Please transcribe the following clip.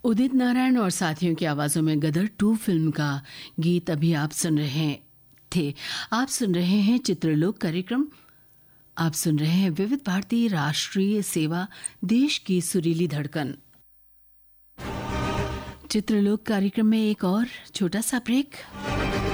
उदित नारायण और साथियों की आवाजों में गदर 2 फिल्म का गीत अभी आप सुन रहे थे। आप सुन रहे हैं चित्रलोक कार्यक्रम। आप सुन रहे हैं विविध भारती राष्ट्रीय सेवा, देश की सुरीली धड़कन। चित्रलोक कार्यक्रम में एक और छोटा सा ब्रेक।